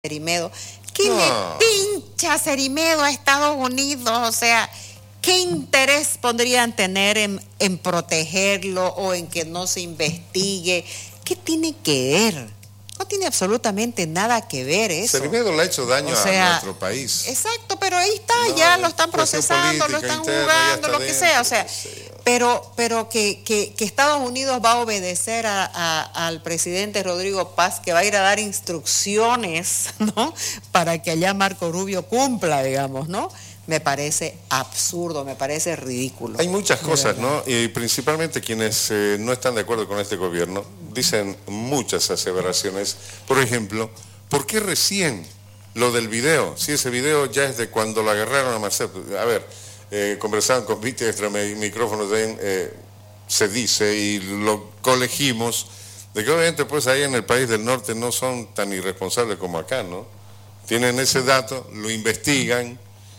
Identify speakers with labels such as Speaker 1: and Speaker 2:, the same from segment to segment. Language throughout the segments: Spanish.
Speaker 1: Cerimedo. ¿Qué le pincha Cerimedo a Estados Unidos? O sea, ¿qué interés podrían tener en protegerlo o en que no se investigue? ¿Qué tiene que ver? No tiene absolutamente nada que ver eso.
Speaker 2: Cerimedo le ha hecho daño a nuestro país.
Speaker 1: Exacto, pero ahí está, ya lo están procesando, lo están juzgando, lo que sea. O sea, pero que Estados Unidos va a obedecer al presidente Rodrigo Paz, que va a ir a dar instrucciones, ¿no?, para que allá Marco Rubio cumpla, digamos, ¿no? Me parece absurdo, me parece ridículo.
Speaker 2: Hay muchas cosas, ¿no? Y principalmente quienes no están de acuerdo con este gobierno dicen muchas aseveraciones. Por ejemplo, ¿por qué recién lo del video? Si ese video ya es de cuando lo agarraron a Marcelo. A ver, conversaban con Viti extra micrófonos, se dice y lo colegimos, de que obviamente pues ahí en el país del norte no son tan irresponsables como acá, ¿no? Tienen ese dato, lo investigan,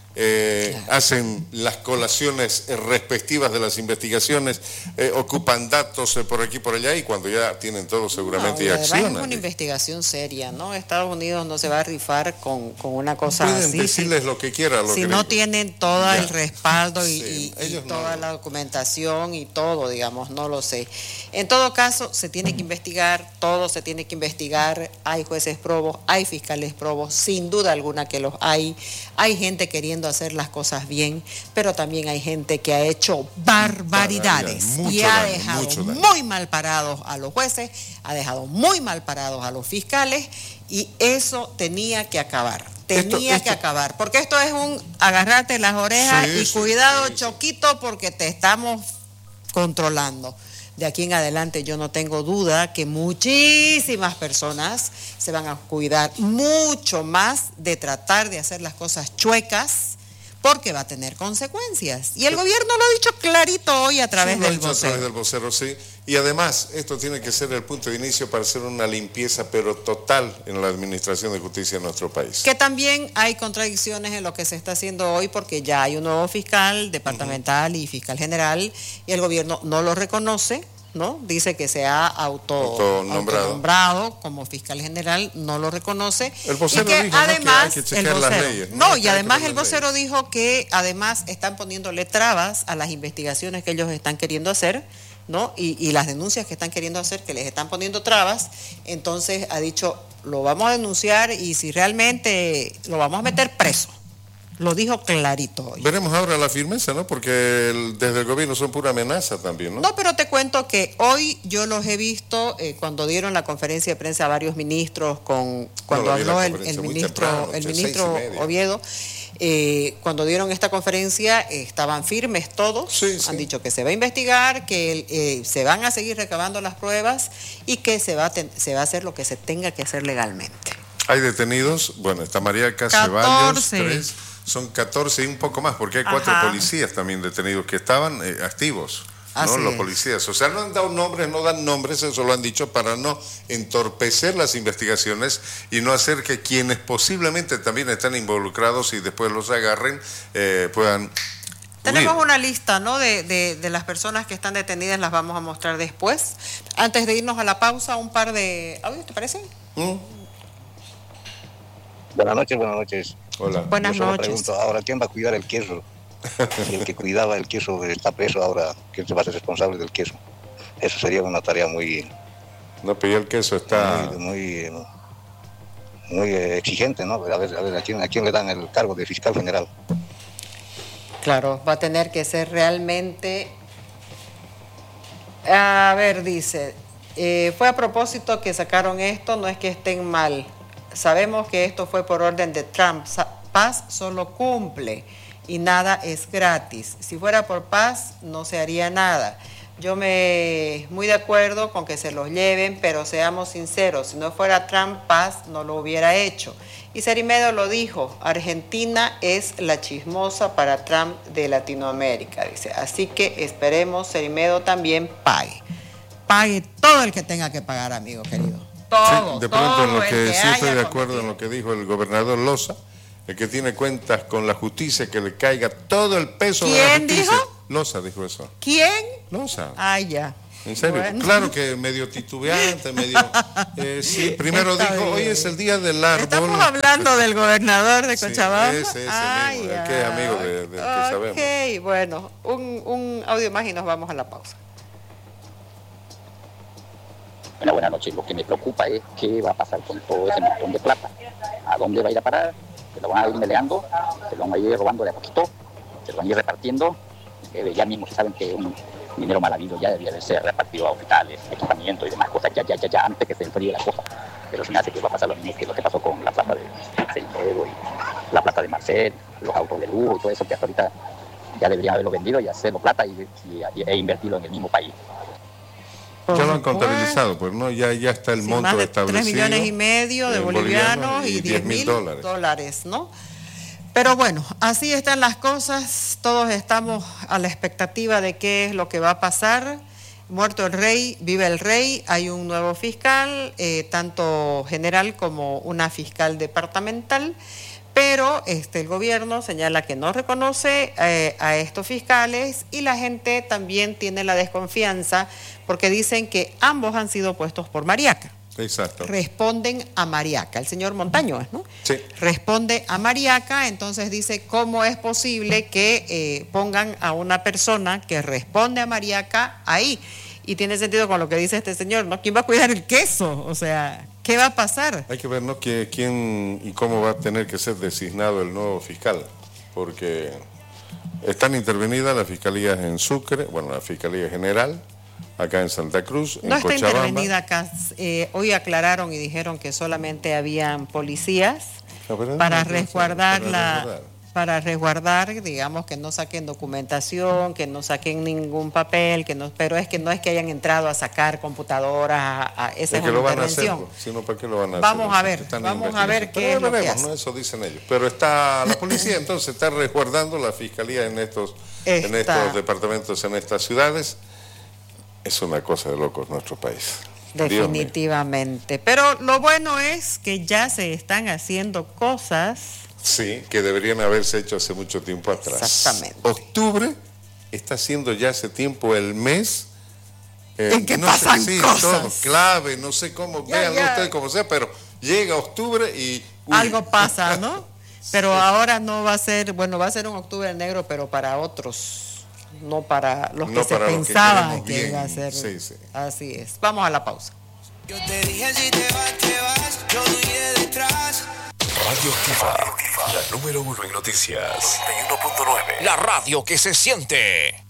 Speaker 2: hacen las colaciones respectivas de las investigaciones, ocupan datos por aquí y por allá, y cuando ya tienen todo seguramente ya accionan.
Speaker 1: Es una investigación seria, ¿no? Estados Unidos no se va a rifar con una cosa
Speaker 2: Pueden
Speaker 1: así.
Speaker 2: Pueden decirles lo que quieran.
Speaker 1: Si no tienen todo el respaldo y toda la documentación y todo, digamos, no lo sé. En todo caso, se tiene que investigar, todo se tiene que investigar. Hay jueces probos, hay fiscales probos, sin duda alguna que los hay. Hay gente queriendo hacer las cosas bien, pero también hay gente que ha hecho barbaridades y ha dejado muy mal parados a los jueces, ha dejado muy mal parados a los fiscales, y eso tenía que acabar. Tenía que acabar, porque esto es un agarrarte las orejas y cuidado, Choquito, porque te estamos controlando. De aquí en adelante yo no tengo duda que muchísimas personas se van a cuidar mucho más de tratar de hacer las cosas chuecas, porque va a tener consecuencias. Y el gobierno lo ha dicho clarito hoy a través del vocero.
Speaker 2: A través del vocero, sí. Y además, esto tiene que ser el punto de inicio para hacer una limpieza, pero total, en la administración de justicia en nuestro país.
Speaker 1: Que también hay contradicciones en lo que se está haciendo hoy, porque ya hay un nuevo fiscal departamental y fiscal general, y el gobierno no lo reconoce, ¿no? Dice que se ha autonombrado como fiscal general, no lo reconoce.
Speaker 2: El vocero
Speaker 1: y que
Speaker 2: dijo,
Speaker 1: además,
Speaker 2: que hay que chequear las leyes.
Speaker 1: Y además el vocero dijo que además están poniéndole trabas a las investigaciones que ellos están queriendo hacer, ¿no? Y las denuncias que están queriendo hacer, que les están poniendo trabas. Entonces ha dicho, lo vamos a denunciar y si realmente lo vamos a meter preso. Lo dijo clarito hoy.
Speaker 2: Veremos ahora la firmeza, ¿no? Porque desde el gobierno son pura amenaza también, ¿no?
Speaker 1: No, pero te cuento que hoy yo los he visto cuando dieron la conferencia de prensa a varios ministros, cuando habló el ministro Oviedo. Cuando dieron esta conferencia estaban firmes todos, han dicho que se va a investigar, que se van a seguir recabando las pruebas y que se va a hacer lo que se tenga que hacer legalmente.
Speaker 2: Hay detenidos, bueno, está María Ceballos, 3, son 14 y un poco más, porque hay 4 policías también detenidos que estaban activos. ¿No? Los policías, o sea, no han dado nombres, no dan nombres, eso lo han dicho para no entorpecer las investigaciones y no hacer que quienes posiblemente también están involucrados y después los agarren puedan
Speaker 1: Tenemos una lista, ¿no?, de las personas que están detenidas, las vamos a mostrar después. Antes de irnos a la pausa, un par de audios, ¿te parece?
Speaker 3: Buenas noches.
Speaker 2: Hola.
Speaker 1: Buenas noches.
Speaker 3: Pregunto, ahora, ¿quién va a cuidar el queso? El que cuidaba el queso está preso ahora, ¿quién se va a ser responsable del queso? Eso sería una tarea muy...
Speaker 2: No, pero el queso está...
Speaker 3: Muy exigente, ¿no? A ver, ¿a quién le dan el cargo de fiscal general?
Speaker 1: Claro, va a tener que ser realmente... A ver, dice, fue a propósito que sacaron esto, no es que estén mal. Sabemos que esto fue por orden de Trump. Paz solo cumple y nada es gratis. Si fuera por Paz, no se haría nada. Yo muy de acuerdo con que se los lleven, pero seamos sinceros, si no fuera Trump, Paz no lo hubiera hecho. Y Cerimedo lo dijo, Argentina es la chismosa para Trump de Latinoamérica, dice. Así que esperemos Cerimedo también pague. Pague todo el que tenga que pagar, amigo querido. Todo,
Speaker 2: de pronto
Speaker 1: todo
Speaker 2: en lo que sí estoy de acuerdo
Speaker 1: cometido.
Speaker 2: en lo que dijo el gobernador Loza, el que tiene cuentas con la justicia, que le caiga todo el peso de la justicia.
Speaker 1: ¿Quién dijo?
Speaker 2: Loza dijo eso.
Speaker 1: ¿Quién?
Speaker 2: Loza.
Speaker 1: Ah, ya.
Speaker 2: ¿En serio?
Speaker 1: Bueno.
Speaker 2: Claro que medio titubeante, medio... sí, primero
Speaker 1: Está
Speaker 2: dijo,
Speaker 1: bien.
Speaker 2: hoy es el día del árbol.
Speaker 1: Estamos hablando del gobernador de Cochabamba.
Speaker 2: Sí, ese mismo, el que es amigo del que sabemos.
Speaker 1: Ok, bueno, un audio más y nos vamos a la pausa.
Speaker 4: Bueno, buenas noches. Lo que me preocupa es qué va a pasar con todo ese montón de plata. ¿A dónde va a ir a parar? ¿Se lo van a ir meleando? ¿Se lo van a ir robando de a poquito? ¿Se lo van a ir repartiendo? Ya mismo se saben que un dinero mal habido ya debería de ser repartido a hospitales, equipamiento y demás cosas, ya, antes que se enfríe la cosa. Pero se me hace que va a pasar lo mismo que lo que pasó con la plata de Celdero y la plata de Marcel, los autos de lujo y todo eso, que hasta ahorita ya deberían haberlo vendido y hacerlo plata e invertirlo en el mismo país.
Speaker 2: Ya lo han contabilizado, pues no, ya está el monto
Speaker 1: más de
Speaker 2: establecido.
Speaker 1: 3,5 millones de bolivianos y 10,000 dólares, ¿no? Pero bueno, así están las cosas, todos estamos a la expectativa de qué es lo que va a pasar. Muerto el rey, vive el rey, hay un nuevo fiscal, tanto general como una fiscal departamental, pero el gobierno señala que no reconoce a estos fiscales y la gente también tiene la desconfianza porque dicen que ambos han sido puestos por Mariaca.
Speaker 2: Exacto.
Speaker 1: Responden a Mariaca, el señor Montaño, ¿no?
Speaker 2: Sí.
Speaker 1: Responde a Mariaca, entonces dice, ¿cómo es posible que pongan a una persona que responde a Mariaca ahí? Y tiene sentido con lo que dice este señor, ¿no? ¿Quién va a cuidar el queso? O sea, ¿qué va a pasar?
Speaker 2: Hay que ver, ¿no?, quién y cómo va a tener que ser designado el nuevo fiscal, porque están intervenidas las fiscalías en Sucre, bueno, la Fiscalía General, acá en Santa Cruz,
Speaker 1: no
Speaker 2: en
Speaker 1: está
Speaker 2: Cochabamba.
Speaker 1: intervenida acá. Hoy aclararon y dijeron que solamente habían policías para resguardar, digamos, que no saquen documentación, que no saquen ningún papel, pero es que no es que hayan entrado a sacar computadoras, esa es una intervención.
Speaker 2: Sino ¿para qué lo van a hacer?
Speaker 1: Vamos a ver qué es lo que hacen.
Speaker 2: ¿No? Eso dicen ellos. Pero está la policía, entonces está resguardando la fiscalía en estos departamentos, en estas ciudades. Es una cosa de locos nuestro país.
Speaker 1: Definitivamente. Pero lo bueno es que ya se están haciendo cosas.
Speaker 2: Sí, que deberían haberse hecho hace mucho tiempo atrás.
Speaker 1: Exactamente.
Speaker 2: Octubre está siendo ya hace tiempo el mes
Speaker 1: en que pasan cosas.
Speaker 2: Todo clave, no sé cómo, véanlo ustedes como sea, pero llega octubre y...
Speaker 1: algo pasa, ¿no? Pero ahora no va a ser, va a ser un octubre negro, pero para otros. No para los que se pensaban que iba a ser.
Speaker 2: Sí, sí.
Speaker 1: Así es. Vamos a la pausa.
Speaker 5: Yo te dije si te vas, yo no iré detrás.
Speaker 6: Radio Kifa, la número 1 en noticias. 91.9. La radio que se siente.